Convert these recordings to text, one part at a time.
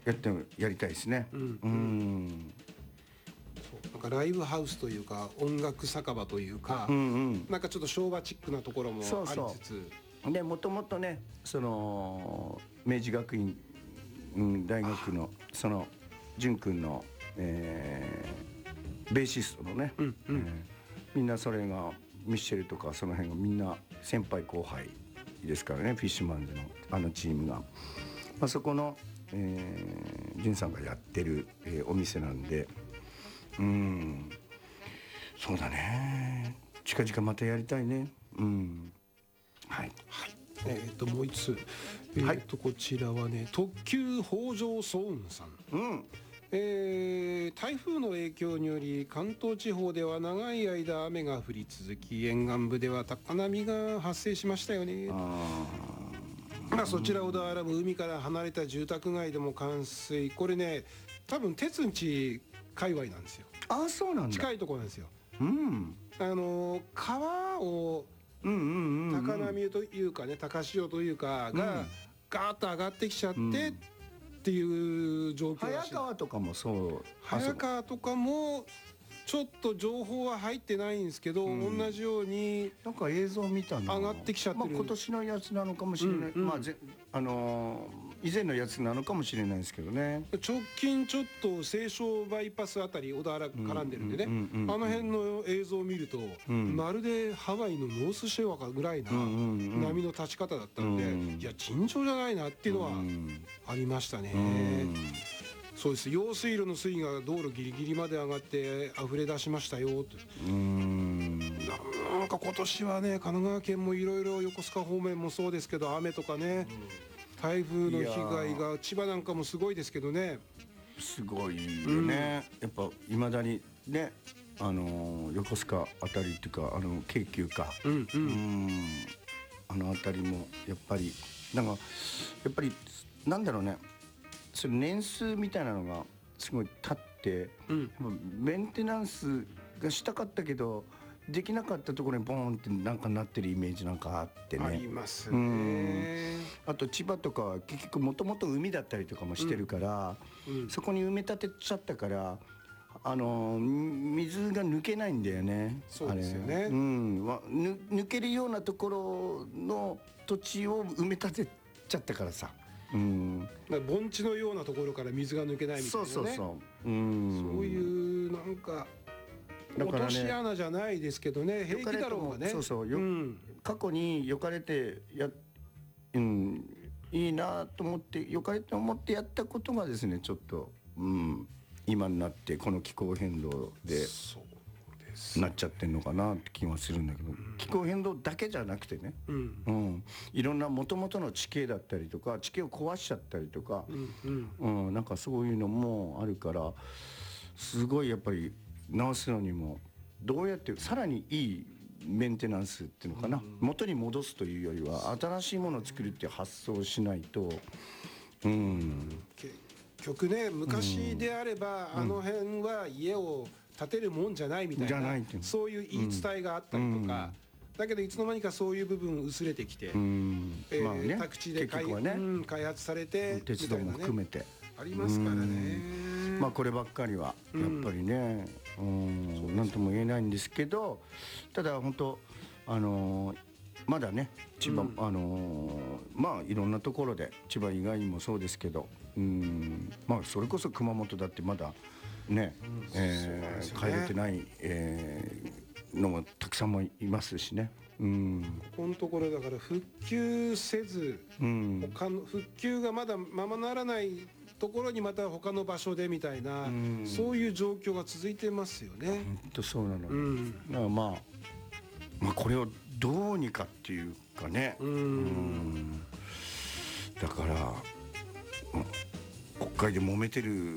やりたいですね。 なんかライブハウスというか音楽酒場というか、なんかちょっと昭和チックなところもありつつ、 でもともとねその明治学院、大学のその淳君の、ベーシストのね、みんなそれがミッシェルとかその辺がみんな先輩後輩ですからね、フィッシュマンズのあのチームが、そこの、淳さんがやってる、お店なんで、そうだね、近々またやりたいね。はい、 もう一つ、こちらはね、特急北条早雲さん。台風の影響により関東地方では長い間雨が降り続き、沿岸部では高波が発生しましたよね。そちら小田原も海から離れた住宅街でも冠水。これね、多分鉄んち界隈なんですよ。 そうなんだ。 近いところなんですよ。川を高波というかね、高潮というかがガーッと上がってきちゃってっていう状況らしい。 早川とかもそう。 早川とかもちょっと情報は入ってないんですけど、同じようになんか映像見たの上がってきちゃってる。 今年のやつなのかもしれない。以前のやつなのかもしれないですけどね。 直近ちょっと西湘バイパスあたり小田原絡んでるんでね、あの辺の映像を見ると、まるでハワイのノースシェアかぐらいな波の立ち方だったんで、いや尋常じゃないなっていうのはありましたね。そうです。用水路の水位が道路ギリギリまで上がって溢れ出しましたよと。なんか今年はね、神奈川県もいろいろ横須賀方面もそうですけど、雨とかね、台風の被害が千葉なんかもすごいですけどね。 すごいよね、やっぱいまだにね、横須賀あたりっていうか京急か、あのあたりもやっぱりなんだろうね、それ年数みたいなのがすごい経って、メンテナンスがしたかったけどできなかったところにボーンってなんかなってるイメージなんかあってね。 ありますね。 あと千葉とかは結局もともと海だったりとかもしてるから、そこに埋め立てちゃったから水が抜けないんだよね。 そうですよね。 抜けるようなところの土地を埋め立てちゃったからさ。 盆地のようなところから水が抜けないみたいなね。そういうなんか落とし穴じゃないですけどね、平気だろうがね。 過去に良かれていいなと思って良かれと思ってやったことがですね、ちょっと今になってこの気候変動でなっちゃってんのかなって気がするんだけど、気候変動だけじゃなくてね、いろんな元々の地形だったりとか地形を壊しちゃったりとか、なんかそういうのもあるから、すごいやっぱり直すのにもどうやってさらにいいメンテナンスっていうのかな、元に戻すというよりは新しいものを作るっていう発想をしないと、 結局ね、昔であればあの辺は家を建てるもんじゃないみたいな、そういう言い伝えがあったりとか、だけどいつの間にかそういう部分薄れてきて、宅地で開発されて鉄道も含めてありますからね。 こればっかりはやっぱりね、なんとも言えないんですけど、ただ本当まだね千葉、いろんなところで千葉以外にもそうですけど、それこそ熊本だってまだね、帰れてない、のもたくさんもいますしね。ここのところだから復旧せず、復旧がまだままならないところにまた他の場所でみたいな、そういう状況が続いてますよね。 本当そうなの。だからこれをどうにかっていうかね、だから国会で揉めてる、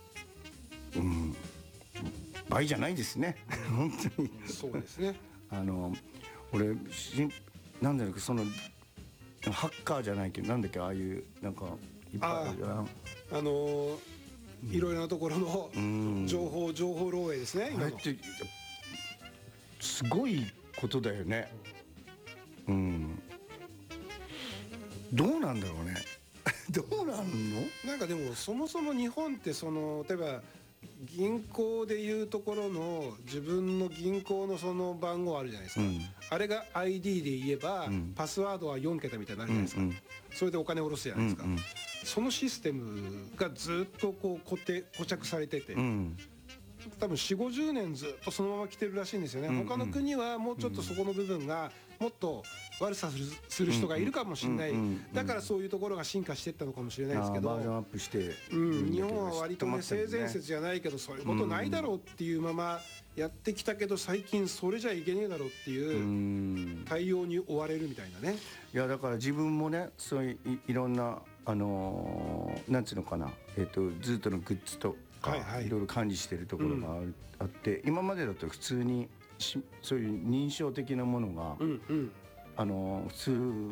場合じゃないですね本当に。 そうですね。 俺なんだろう、そのハッカーじゃないけど、なんだっけ、ああいうなんかいっぱいあるじゃん。 いろいろなところの情報漏洩ですね。 あれってすごいことだよね。どうなんだろうねどうなんの？ なんかでもそもそも日本ってその例えば銀行でいうところの自分の銀行のその番号あるじゃないですか、あれが ID で言えば、パスワードは4桁みたいになるじゃないですか、それでお金下ろすじゃないですか、そのシステムがずっとこう固着されてて、多分4、50年ずっとそのまま来てるらしいんですよね。他の国はもうちょっとそこの部分がもっと悪さする人がいるかもしれない。だからそういうところが進化していったのかもしれないですけど、 バージョンアップして、 日本は割とね性善説じゃないけどそういうことないだろうっていうままやってきたけど、最近それじゃいけねえだろうっていう対応に追われるみたいなね。 いやだから自分もねそういういろんななんつうのかな、ずっとのグッズとかいろいろ管理してるところがあって、今までだと普通にそういう認証的なものが、普通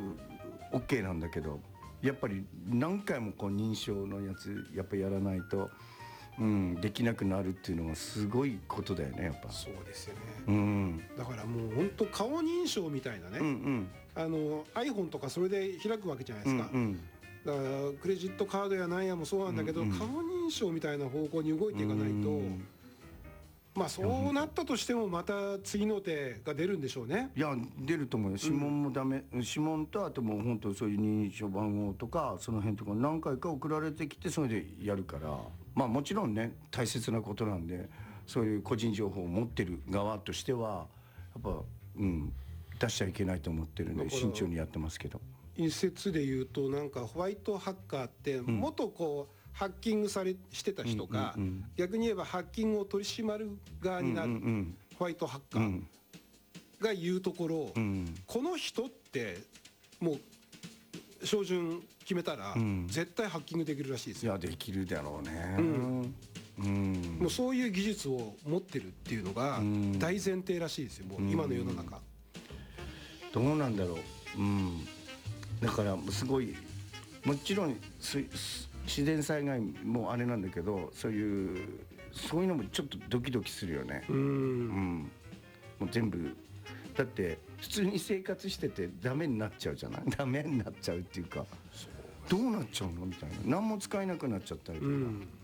OK なんだけど、やっぱり何回もこう認証のやつやっぱやらないと、できなくなるっていうのはすごいことだよね、やっぱ。 そうですよね、だからもう本当顔認証みたいなね、iPhone とかそれで開くわけじゃないですか、だからクレジットカードやなんやもそうなんだけど、顔認証みたいな方向に動いていかないと、まあそうなったとしてもまた次の手が出るんでしょうね。 いや出ると思うよ。指紋もダメ、指紋とあともう本当そういう認証番号とかその辺とか何回か送られてきてそれでやるから、まあもちろんね大切なことなんで、そういう個人情報を持ってる側としてはやっぱ出しちゃいけないと思ってるんで慎重にやってますけど。 一説で言うとなんかホワイトハッカーって元こうハッキングしてた人が、逆に言えばハッキングを取り締まる側になるホワイトハッカーが言うところ、この人ってもう照準決めたら絶対ハッキングできるらしいですよ。 いやできるだろうね。 もうそういう技術を持ってるっていうのが大前提らしいですよ、もう今の世の中。 どうなんだろう。だからすごいもちろん自然災害もあれなんだけど、そういうのもちょっとドキドキするよね。もう全部だって普通に生活しててダメになっちゃうじゃない。ダメになっちゃうっていうか、どうなっちゃうのみたいな、何も使えなくなっちゃったりとか、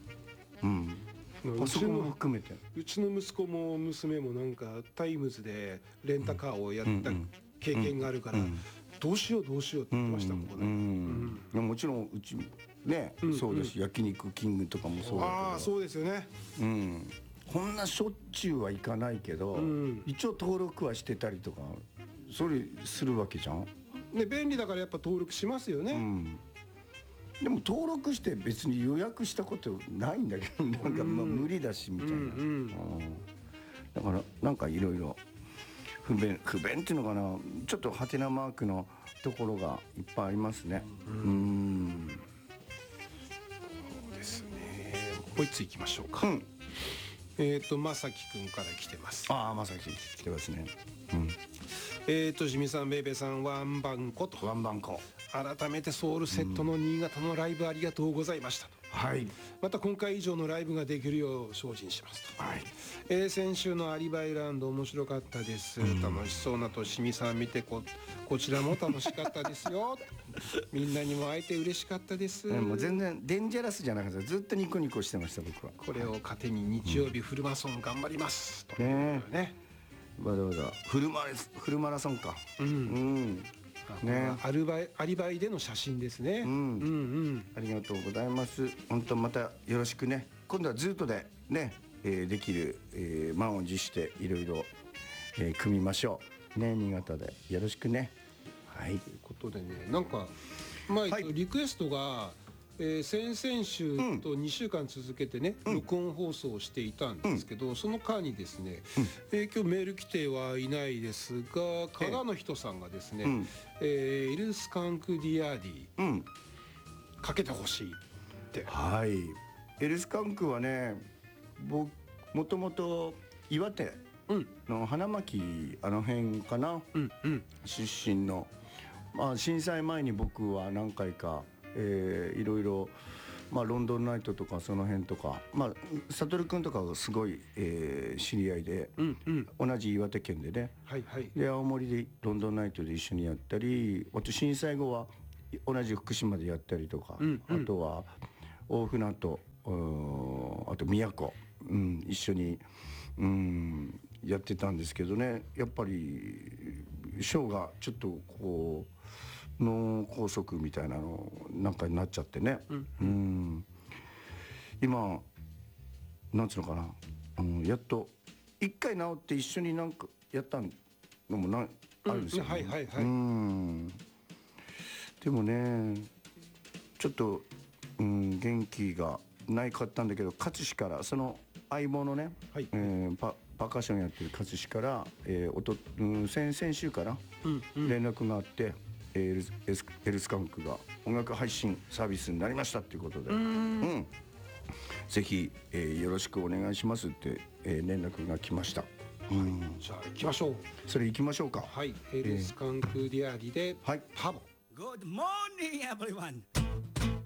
そこも含めてうちの息子も娘もなんかタイムズでレンタカーをやった経験があるから、どうしようどうしようって言ってましたもんね。 もちろんうちね、そうだし焼肉キングとかもそうだけど、 ああそうですよね。 こんなしょっちゅうはいかないけど、一応登録はしてたりとかそれするわけじゃん。 ね、便利だからやっぱ登録しますよね。 でも登録して別に予約したことないんだけど、なんかまあ無理だしみたいな。だからなんかいろいろ不便っていうのかな、ちょっとハテナマークのところがいっぱいありますね。 そうですね。もう一ついきましょうか。まさきくんから来てます。 まさき来てますね。 ジミさん、ベイベーさん、ワンバンコと。 ワンバンコ。 改めてソウルセットの新潟のライブありがとうございましたと。また今回以上のライブができるよう精進しますと。先週のアリバイランド面白かったです。楽しそうなとしみさん見てこちらも楽しかったですよ。みんなにも会えて嬉しかったです。 もう全然デンジャラスじゃなかった。ずっとニコニコしてました僕は。 これを糧に日曜日フルマラソン頑張ります。 ね。わざわざフルマラソンか。 アリバイでの写真ですね。 ありがとうございます。本当またよろしくね。今度はズートでね、できる、満を持していろいろ組みましょうね。新潟でよろしくね。 ということでね、なんかリクエストが、先々週と2週間続けてね、録音放送をしていたんですけど、その間にですね、今日メール来てはいないですが、加賀の人さんがですね、エルスカンクディアーディかけてほしいって。 エルスカンクはね、もともと岩手の花巻あの辺かな、出身の。震災前に僕は何回かいろいろ、ロンドンナイトとかその辺とか、悟君とかがすごい、知り合いで、同じ岩手県でね、で青森でロンドンナイトで一緒にやったり、あと震災後は同じ福島でやったりとか、あとは大船渡、あと宮古、一緒に、やってたんですけどね、やっぱりショーがちょっとこう脳梗塞みたいなのなんかになっちゃってね、今なんつうのかな、やっと一回治って一緒になんかやったのもあるんですよね。でもねちょっと、元気がないかったんだけど、勝志からその相棒のね、パーカッションやってる勝志から、先週から連絡があって、エルスカンクが音楽配信サービスになりましたっていうことで、ぜひ、よろしくお願いしますって、連絡が来ました。 じゃあ行きましょう。 それ行きましょうか。 はい、エルスカンクディアリで、パボ。 Good morning, everyone.